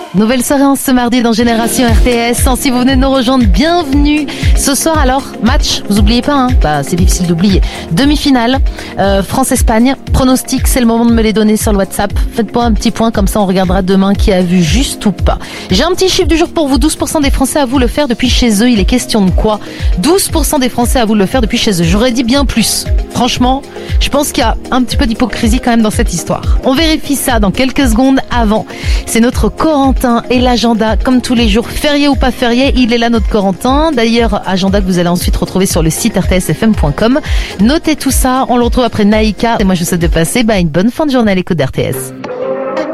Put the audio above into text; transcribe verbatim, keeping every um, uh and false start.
Nouvelle soirée en ce mardi dans Génération R T S. Si vous venez de nous rejoindre, bienvenue. Ce soir alors, match, vous oubliez pas, hein, bah, c'est difficile d'oublier. Demi-finale, euh, France-Espagne. Pronostic, c'est le moment de me les donner sur le WhatsApp. Faites-moi un petit point, comme ça on regardera demain qui a vu juste ou pas. J'ai un petit chiffre du jour pour vous. douze pour cent des Français avouent le faire depuis chez eux. Il est question de quoi? douze pour cent des Français avouent le faire depuis chez eux. J'aurais dit bien plus. Franchement, je pense qu'il y a un petit peu d'hypocrisie quand même dans cette histoire. On vérifie ça dans quelques secondes. Avant, c'est notre Corentin et l'agenda, comme tous les jours, férié ou pas férié, il est là notre Corentin. D'ailleurs, agenda que vous allez ensuite retrouver sur le site r t s f m point com. Notez tout ça, on le retrouve après Naïka. Et moi, je vous souhaite de passer bah, une bonne fin de journée à l'écoute d'R T S.